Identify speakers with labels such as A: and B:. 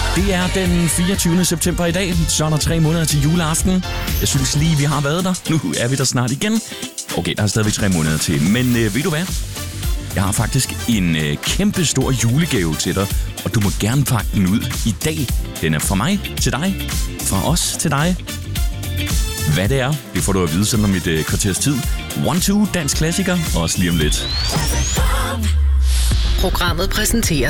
A: Det er den 24. september i dag, så er der 3 måneder til juleaften. Jeg synes lige, vi har været der. Nu er vi der snart igen. Okay, der er stadigvæk 3 måneder til, men ved du hvad? Jeg har faktisk en kæmpe stor julegave til dig, og du må gerne pakke den ud i dag. Den er fra mig til dig, fra os til dig. Hvad det er, det får du at vide sådan om et kvarters tid. 1-2 dansk klassiker, også lige om lidt.
B: Programmet præsenterer